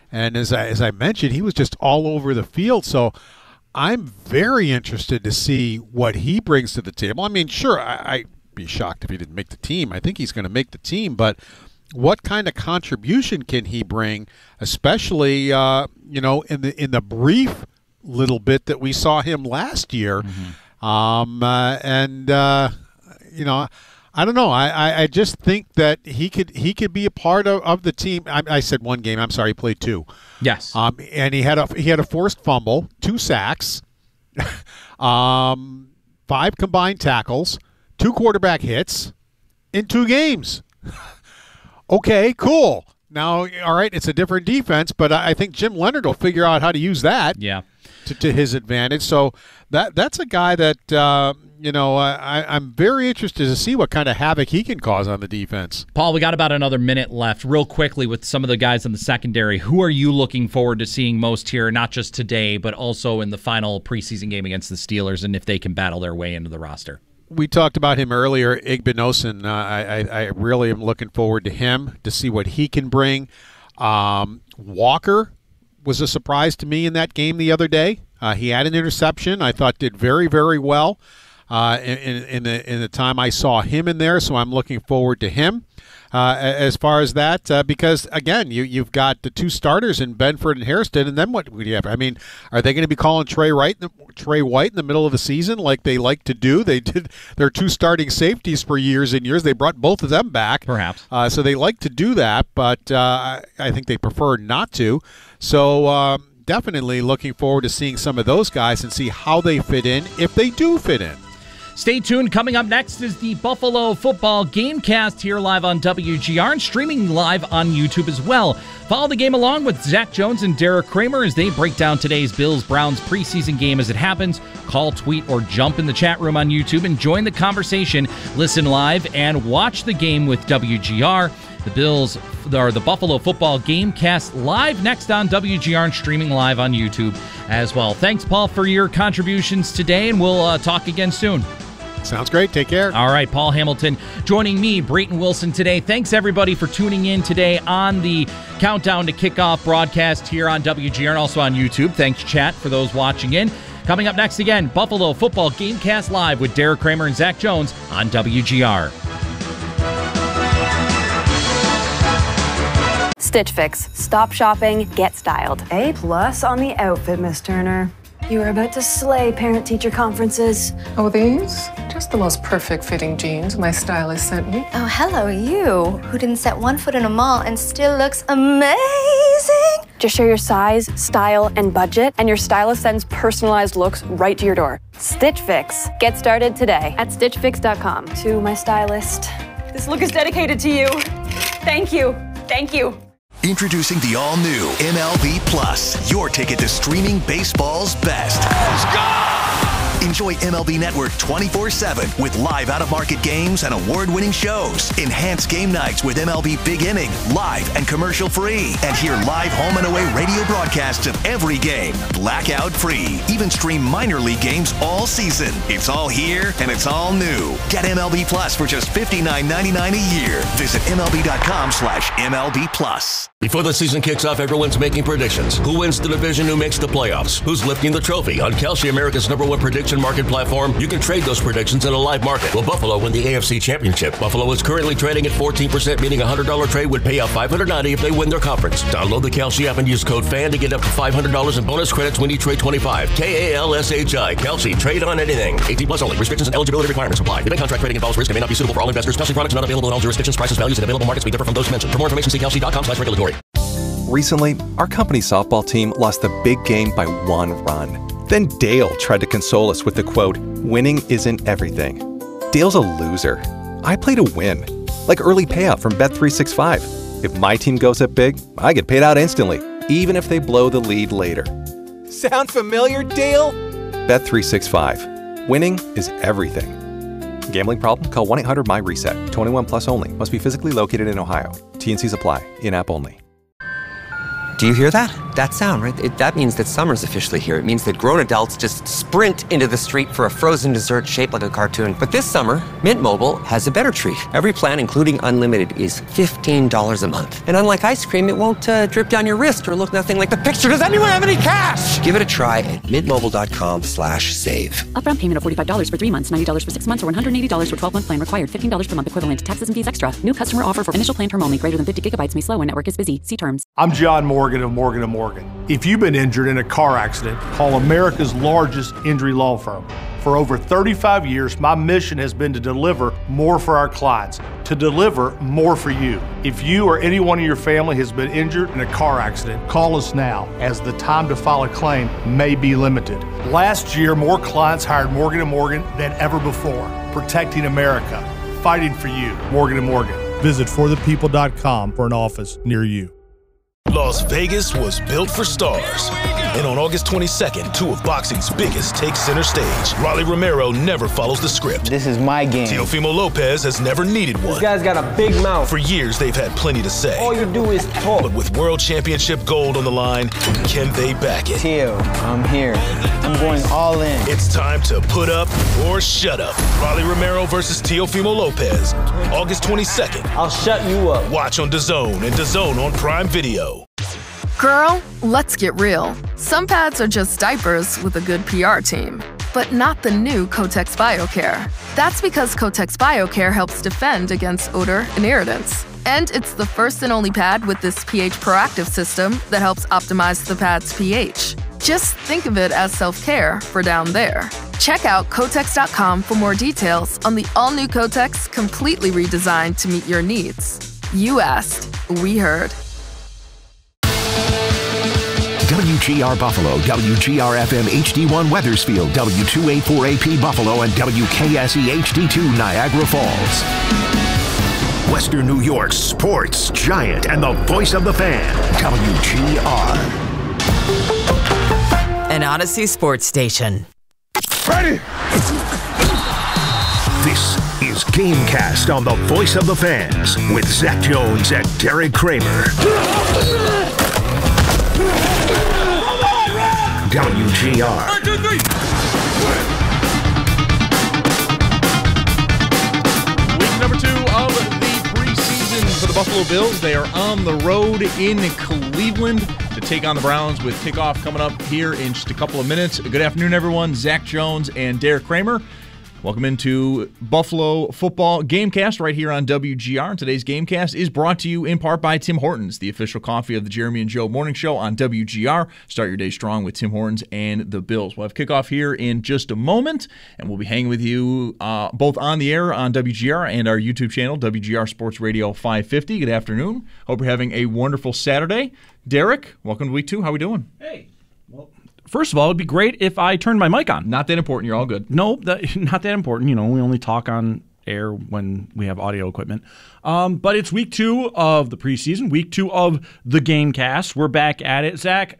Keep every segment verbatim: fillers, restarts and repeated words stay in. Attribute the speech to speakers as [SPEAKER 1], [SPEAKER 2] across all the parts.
[SPEAKER 1] And as I, as I mentioned, he was just all over the field. So I'm very interested to see what he brings to the table. I mean, sure, I, I'd be shocked if he didn't make the team. I think he's going to make the team, but what kind of contribution can he bring, especially uh, you know, in the in the brief little bit that we saw him last year? Mm-hmm. um, uh, and uh, you know, I don't know. I, I, I just think that he could he could be a part of, of the team. I, I said one game. I'm sorry, he played two.
[SPEAKER 2] Yes.
[SPEAKER 1] Um, and he had a he had a forced fumble, two sacks, um, five combined tackles, two quarterback hits in two games. Okay, cool. Now, all right, it's a different defense, but I think Jim Leonard will figure out how to use that.
[SPEAKER 2] Yeah.
[SPEAKER 1] To, to his advantage. So that that's a guy that, uh, you know, I, I'm very interested to see what kind of havoc he can cause on the defense.
[SPEAKER 2] Paul, we got about another minute left. Real quickly with some of the guys in the secondary, who are you looking forward to seeing most here, not just today, but also in the final preseason game against the Steelers, and if they can battle their way into the roster?
[SPEAKER 1] We talked about him earlier, Igbinosun. Uh, I, I, I really am looking forward to him, to see what he can bring. Um, Walker was a surprise to me in that game the other day. Uh, he had an interception. I thought did very, very well uh, in, in the in the time I saw him in there. So I'm looking forward to him uh, as far as that. Uh, because again, you you've got the two starters in Benford and Hairston, and then what would you have? I mean, are they going to be calling Trey White, Trey White in the middle of the season like they like to do? They did their two starting safeties for years and years. They brought both of them back,
[SPEAKER 2] perhaps.
[SPEAKER 1] Uh, so they like to do that, but uh, I think they prefer not to. So. Um, Definitely looking forward to seeing some of those guys and see how they fit in, if they do fit in.
[SPEAKER 2] Stay tuned. Coming up next is the Buffalo Football Gamecast here live on W G R and streaming live on YouTube as well. Follow the game along with Zach Jones and Derek Kramer as they break down today's Bills-Browns preseason game as it happens. Call, tweet, or jump in the chat room on YouTube and join the conversation. Listen live and watch the game with W G R. The Bills, or the Buffalo Football Gamecast live next on W G R and streaming live on YouTube as well. Thanks, Paul, for your contributions today, and we'll uh, talk again soon.
[SPEAKER 1] Sounds great. Take care.
[SPEAKER 2] All right, Paul Hamilton joining me, Brayton Wilson, today. Thanks, everybody, for tuning in today on the Countdown to Kickoff broadcast here on W G R and also on YouTube. Thanks, chat, for those watching in. Coming up next again, Buffalo Football Gamecast live with Derek Kramer and Zach Jones on W G R.
[SPEAKER 3] Stitch Fix. Stop shopping, get styled.
[SPEAKER 4] A plus on the outfit, Miss Turner. You are about to slay parent-teacher conferences.
[SPEAKER 5] Oh, these? Just the most perfect fitting jeans my stylist sent me.
[SPEAKER 6] Oh, hello, you, who didn't set one foot in a mall and still looks amazing.
[SPEAKER 3] Just share your size, style, and budget, and your stylist sends personalized looks right to your door. Stitch Fix. Get started today at stitch fix dot com.
[SPEAKER 4] To my stylist, this look is dedicated to you. Thank you. Thank you.
[SPEAKER 7] Introducing the all-new M L B Plus, your ticket to streaming baseball's best. Let's go! Enjoy M L B Network twenty-four seven with live out-of-market games and award-winning shows. Enhance game nights with M L B Big Inning, live and commercial-free. And hear live home and away radio broadcasts of every game, blackout-free. Even stream minor league games all season. It's all here and it's all new. Get M L B Plus for just fifty-nine ninety-nine a year. Visit M L B dot com slash M L B Plus.
[SPEAKER 8] Before the season kicks off, everyone's making predictions. Who wins the division? Who makes the playoffs? Who's lifting the trophy? On Kalshi, America's number one prediction market platform, you can trade those predictions in a live market. Will Buffalo win the A F C Championship? Buffalo is currently trading at fourteen percent, meaning a one hundred dollars trade would pay out five hundred ninety dollars if they win their conference. Download the Kalshi app and use code FAN to get up to five hundred dollars in bonus credits when you trade twenty-five. K A L S H I. Kalshi. Trade on anything. eighteen plus only. Restrictions and eligibility requirements apply. Event contract trading involves risk and may not be suitable for all investors. Kalshi products not available in all jurisdictions. Prices, values, and available markets may differ from those mentioned. For more information, see kalshi dot com slash regulatory.
[SPEAKER 9] Recently, our company softball team lost the big game by one run. Then Dale tried to console us with the quote, "Winning isn't everything." Dale's a loser. I play to win. Like early payout from Bet three sixty-five. If my team goes up big, I get paid out instantly, even if they blow the lead later. Sound familiar, Dale? Bet three sixty-five. Winning is everything. Gambling problem? Call one eight hundred M Y reset. twenty-one plus only. Must be physically located in Ohio. T and C's apply. In-app only.
[SPEAKER 10] Do you hear that? That sound, right? It, that means that summer's officially here. It means that grown adults just sprint into the street for a frozen dessert shaped like a cartoon. But this summer, Mint Mobile has a better treat. Every plan, including unlimited, is fifteen dollars a month. And unlike ice cream, it won't uh, drip down your wrist or look nothing like the picture. Does anyone have any cash? Give it a try at mintmobile.com slash save.
[SPEAKER 11] Upfront payment of forty-five dollars for three months, ninety dollars for six months, or one hundred eighty dollars for twelve-month plan required. fifteen dollars per month equivalent to taxes and fees extra. New customer offer for initial plan term only. Greater than fifty gigabytes may slow when network is busy. See terms.
[SPEAKER 12] I'm John Morgan of Morgan and Morgan. If you've been injured in a car accident, call America's largest injury law firm. For over thirty-five years, my mission has been to deliver more for our clients, to deliver more for you. If you or anyone in your family has been injured in a car accident, call us now, as the time to file a claim may be limited. Last year, more clients hired Morgan and Morgan than ever before, protecting America, fighting for you. Morgan and Morgan. Visit for the people dot com for an office near you.
[SPEAKER 13] Las Vegas was built for stars. And on August twenty-second, two of boxing's biggest take center stage. Rolly Romero never follows the script.
[SPEAKER 14] This is my game.
[SPEAKER 13] Teofimo Lopez has never needed one.
[SPEAKER 14] This guy's got a big mouth.
[SPEAKER 13] For years, they've had plenty to say.
[SPEAKER 14] All you do is talk.
[SPEAKER 13] But with World Championship gold on the line, can they back it?
[SPEAKER 14] Teo, I'm here. I'm going all in.
[SPEAKER 13] It's time to put up or shut up. Rolly Romero versus Teofimo Lopez. August twenty-second.
[SPEAKER 14] I'll shut you up.
[SPEAKER 13] Watch on DAZN and DAZN on Prime Video.
[SPEAKER 5] Girl, let's get real. Some pads are just diapers with a good P R team, but not the new Kotex BioCare. That's because Kotex BioCare helps defend against odor and irritants. And it's the first and only pad with this pH proactive system that helps optimize the pad's pH. Just think of it as self-care for down there. Check out Kotex dot com for more details on the all-new Kotex, completely redesigned to meet your needs. You asked, we heard.
[SPEAKER 15] W G R Buffalo, W G R F M H D one Wethersfield, W two eighty-four A P Buffalo, and W K S E H D two Niagara Falls. Western New York's sports giant and the voice of the fan, W G R.
[SPEAKER 16] An Odyssey sports station.
[SPEAKER 15] Ready! This is Gamecast on the voice of the fans with Zach Jones and Derek Kramer. W G R.
[SPEAKER 2] One, two, three. Week number two of the preseason for the Buffalo Bills. They are on the road in Cleveland to take on the Browns with kickoff coming up here in just a couple of minutes. Good afternoon, everyone. Zach Jones and Derek Kramer. Welcome into Buffalo Football Gamecast right here on W G R. And today's Gamecast is brought to you in part by Tim Hortons, the official coffee of the Jeremy and Joe Morning Show on W G R. Start your day strong with Tim Hortons and the Bills. We'll have kickoff here in just a moment, and we'll be hanging with you uh, both on the air on W G R and our YouTube channel, W G R Sports Radio five fifty. Good afternoon. Hope you're having a wonderful Saturday. Derek, welcome to week two. How we doing?
[SPEAKER 17] Hey. First of all, it'd be great if I turned my mic on.
[SPEAKER 2] Not that important. You're all good.
[SPEAKER 17] No, that, not that important. You know, we only talk on air when we have audio equipment. Um, but it's week two of the preseason, week two of the Gamecast. We're back at it. Zach,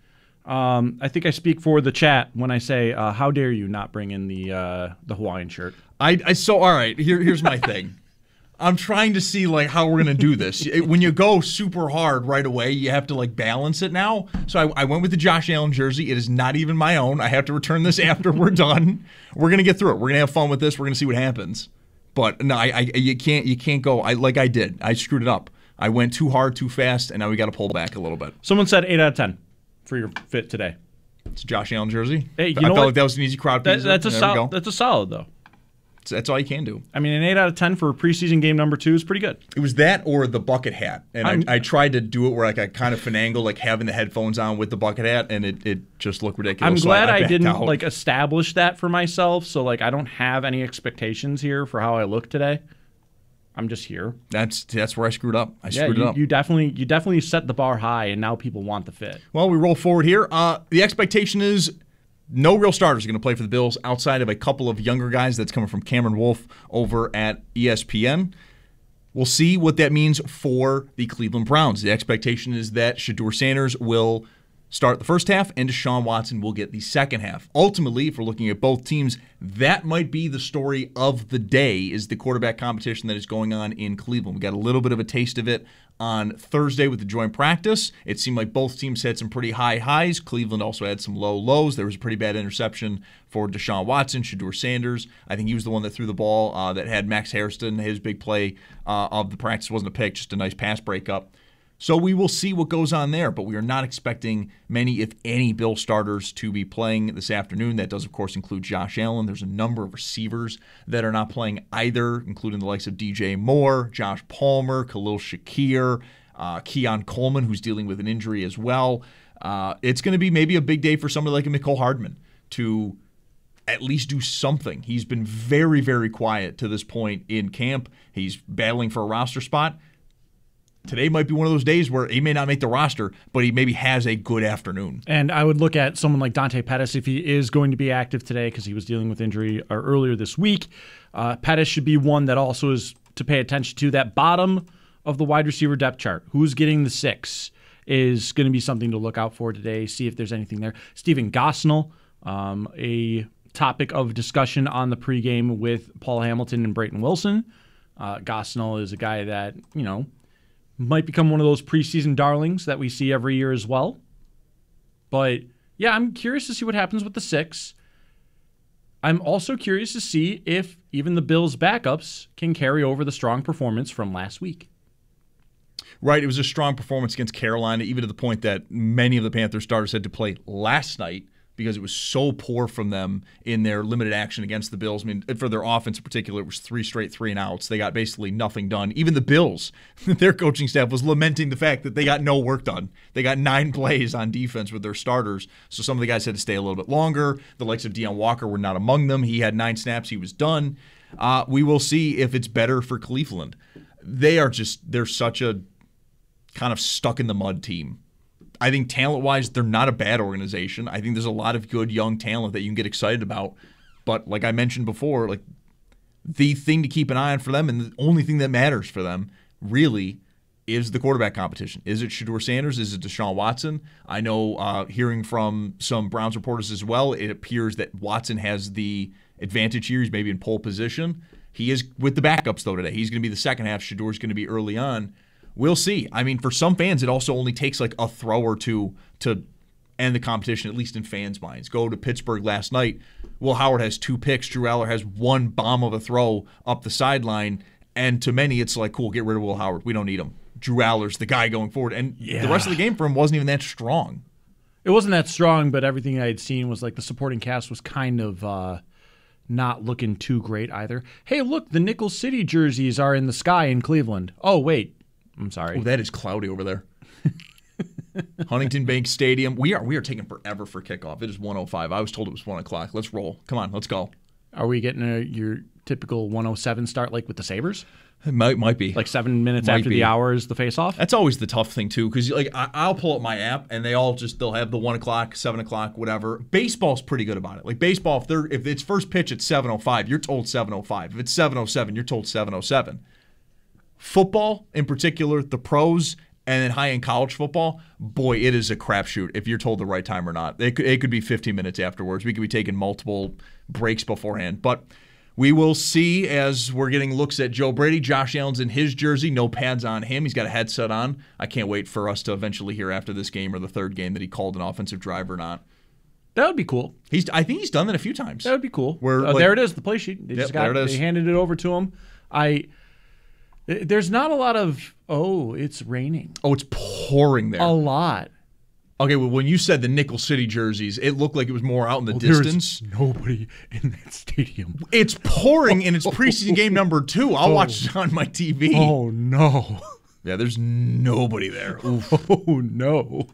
[SPEAKER 17] um, I think I speak for the chat when I say, uh, how dare you not bring in the uh, the Hawaiian shirt?
[SPEAKER 2] I, I so all right. Here, here's my thing. I'm trying to see like how we're gonna do this. When you go super hard right away, you have to like balance it now. So I, I went with the Josh Allen jersey. It is not even my own. I have to return this after we're done. We're gonna get through it. We're gonna have fun with this. We're gonna see what happens. But no, I, I you can't you can't go. I like I did. I screwed it up. I went too hard, too fast, and now we got to pull back a little bit.
[SPEAKER 17] Someone said eight out of ten for your fit today.
[SPEAKER 2] It's a Josh Allen jersey.
[SPEAKER 17] Hey, you
[SPEAKER 2] I
[SPEAKER 17] know
[SPEAKER 2] felt
[SPEAKER 17] what?
[SPEAKER 2] like that was an easy crowd.
[SPEAKER 17] That, that's a solid. That's a solid though.
[SPEAKER 2] So that's all you can do.
[SPEAKER 17] I mean, an eight out of ten for preseason game number two is pretty good.
[SPEAKER 2] It was that or the bucket hat. And I, I tried to do it where like I kind of finagle like having the headphones on with the bucket hat, and it, it just looked ridiculous.
[SPEAKER 17] I'm glad
[SPEAKER 2] so I, I,
[SPEAKER 17] I didn't
[SPEAKER 2] out.
[SPEAKER 17] like establish that for myself, so like I don't have any expectations here for how I look today. I'm just here.
[SPEAKER 2] That's that's where I screwed up. I
[SPEAKER 17] yeah,
[SPEAKER 2] screwed
[SPEAKER 17] you,
[SPEAKER 2] it up.
[SPEAKER 17] You definitely you definitely set the bar high, and now people want the fit.
[SPEAKER 2] Well, we roll forward here. Uh, the expectation is no real starters are going to play for the Bills outside of a couple of younger guys that's coming from Cameron Wolfe over at E S P N. We'll see what that means for the Cleveland Browns. The expectation is that Shedeur Sanders will start the first half and Deshaun Watson will get the second half. Ultimately, if we're looking at both teams, that might be the story of the day, is the quarterback competition that is going on in Cleveland. We got a little bit of a taste of it
[SPEAKER 18] on Thursday with the joint practice. It seemed like both teams had some pretty high highs. Cleveland also had some low lows. There was a pretty bad interception for Deshaun Watson, Shedeur Sanders. I think he was the one that threw the ball uh, that had Max Hairston. His big play uh, of the practice wasn't a pick, just a nice pass breakup. So we will see what goes on there, but we are not expecting many, if any, Bill starters to be playing this afternoon. That does, of course, include Josh Allen. There's a number of receivers that are not playing either, including the likes of D J Moore, Josh Palmer, Khalil Shakir, uh, Keon Coleman, who's dealing with an injury as well. Uh, it's going to be maybe a big day for somebody like a Mecole Hardman to at least do something. He's been very, very quiet to this point in camp. He's battling for a roster spot. Today might be one of those days where he may not make the roster, but he maybe has a good afternoon.
[SPEAKER 17] And I would look at someone like Dante Pettis if he is going to be active today because he was dealing with injury uh, earlier this week. Uh, Pettis should be one that also is to pay attention to. That bottom of the wide receiver depth chart, who's getting the six, is going to be something to look out for today, see if there's anything there. Stephen Gosnell, um, a topic of discussion on the pregame with Paul Hamilton and Brayton Wilson. Uh, Gosnell is a guy that, you know, might become one of those preseason darlings that we see every year as well. But, yeah, I'm curious to see what happens with the six. I'm also curious to see if even the Bills' backups can carry over the strong performance from last week.
[SPEAKER 18] Right, it was a strong performance against Carolina, even to the point that many of the Panthers starters had to play last night because it was so poor from them in their limited action against the Bills. I mean, for their offense in particular, it was three straight three and outs. They got basically nothing done. Even the Bills, their coaching staff was lamenting the fact that they got no work done. They got nine plays on defense with their starters, so some of the guys had to stay a little bit longer. The likes of Deion Walker were not among them. He had nine snaps. He was done. Uh, we will see if it's better for Cleveland. They are just, they're such a kind of stuck-in-the-mud team. I think talent-wise, they're not a bad organization. I think there's a lot of good young talent that you can get excited about. But like I mentioned before, like the thing to keep an eye on for them and the only thing that matters for them really is the quarterback competition. Is it Shedeur Sanders? Is it Deshaun Watson? I know uh, hearing from some Browns reporters as well, it appears that Watson has the advantage here. He's maybe in pole position. He is with the backups, though, today. He's going to be the second half. Shedeur's going to be early on. We'll see. I mean, for some fans, it also only takes like a throw or two to end the competition, at least in fans' minds. Go to Pittsburgh last night. Will Howard has two picks. Drew Aller has one bomb of a throw up the sideline. And to many, it's like, cool, get rid of Will Howard. We don't need him. Drew Aller's the guy going forward. And yeah. the rest of the game for him wasn't even that strong.
[SPEAKER 17] It wasn't that strong, but everything I had seen was like the supporting cast was kind of uh, not looking too great either. Hey, look, the Nickel City jerseys are in the sky in Cleveland. Oh, wait. I'm sorry.
[SPEAKER 18] Oh, that is cloudy over there. Huntington Bank Stadium. We are we are taking forever for kickoff. It is one oh five. I was told it was one o'clock. Let's roll. Come on, let's go.
[SPEAKER 17] Are we getting a, your typical one oh seven start like with the Sabres?
[SPEAKER 18] It might might be.
[SPEAKER 17] Like seven minutes
[SPEAKER 18] might
[SPEAKER 17] after
[SPEAKER 18] be.
[SPEAKER 17] the hour is the face-off?
[SPEAKER 18] That's always the tough thing, too, because like I, I'll pull up my app, and they all just, they'll have the one o'clock, seven o'clock, whatever. Baseball's pretty good about it. Like baseball, if they're if it's first pitch at seven oh five, you're told seven oh five. If it's seven oh seven, you're told seven oh seven. Football, in particular, the pros, and then high-end college football, boy, it is a crapshoot if you're told the right time or not. It could, it could be fifteen minutes afterwards. We could be taking multiple breaks beforehand. But we will see as we're getting looks at Joe Brady. Josh Allen's in his jersey, no pads on him. He's got a headset on. I can't wait for us to eventually hear after this game or the third game that he called an offensive drive or not.
[SPEAKER 17] That would be cool.
[SPEAKER 18] He's, I think he's done that a few times.
[SPEAKER 17] That would be cool.
[SPEAKER 18] Where,
[SPEAKER 17] uh,
[SPEAKER 18] like,
[SPEAKER 17] there it is, the play sheet. They
[SPEAKER 18] yep,
[SPEAKER 17] just got,
[SPEAKER 18] there it is.
[SPEAKER 17] They handed it over to him. I... There's not a lot of, oh, it's raining.
[SPEAKER 18] Oh, it's pouring there.
[SPEAKER 17] A lot.
[SPEAKER 18] Okay, well, when you said the Nickel City jerseys, it looked like it was more out in the
[SPEAKER 17] well,
[SPEAKER 18] distance.
[SPEAKER 17] There's nobody in that stadium.
[SPEAKER 18] It's pouring, and it's preseason game number two. I'll oh. watch it on my T V.
[SPEAKER 17] Oh, no.
[SPEAKER 18] Yeah, there's nobody there. Oof.
[SPEAKER 17] Oh, no.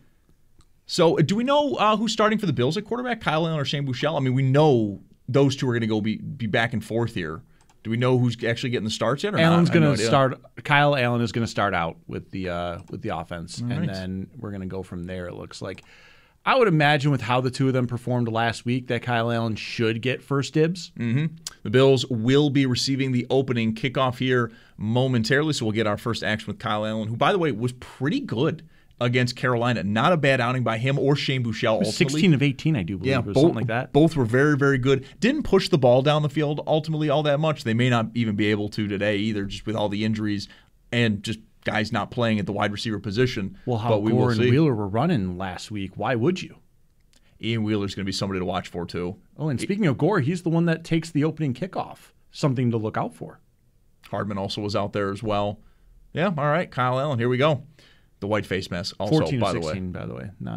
[SPEAKER 18] So do we know uh, who's starting for the Bills at quarterback, Kyle Allen or Shane Buechele? I mean, we know those two are going to go be, be back and forth here. Do we know who's actually getting the starts yet? Or
[SPEAKER 17] Allen's going to
[SPEAKER 18] no
[SPEAKER 17] start. Kyle Allen is going to start out with the uh, with the offense,
[SPEAKER 18] All
[SPEAKER 17] and
[SPEAKER 18] right.
[SPEAKER 17] then we're going to go from there. It looks like. I would imagine with how the two of them performed last week, that Kyle Allen should get first dibs.
[SPEAKER 18] Mm-hmm. The Bills will be receiving the opening kickoff here momentarily, so we'll get our first action with Kyle Allen, who, by the way, was pretty good against Carolina. Not a bad outing by him or Shane Buechele. Ultimately.
[SPEAKER 17] sixteen of eighteen, I do believe,
[SPEAKER 18] yeah,
[SPEAKER 17] or
[SPEAKER 18] both,
[SPEAKER 17] something like that.
[SPEAKER 18] Both were very, very good. Didn't push the ball down the field ultimately all that much. They may not even be able to today either, just with all the injuries and just guys not playing at the wide receiver position.
[SPEAKER 17] Well, how
[SPEAKER 18] but we
[SPEAKER 17] Gore
[SPEAKER 18] will
[SPEAKER 17] and
[SPEAKER 18] see.
[SPEAKER 17] Wheeler were running last week. Why would you?
[SPEAKER 18] Ian Wheeler's going to be somebody to watch for, too.
[SPEAKER 17] Oh, and speaking of Gore, he's the one that takes the opening kickoff. Something to look out for.
[SPEAKER 18] Hardman also was out there as well. Yeah, all right. Kyle Allen, here we go. The white face mask also,
[SPEAKER 17] fourteen
[SPEAKER 18] by
[SPEAKER 17] to
[SPEAKER 18] the way.
[SPEAKER 17] sixteen, by the way. Not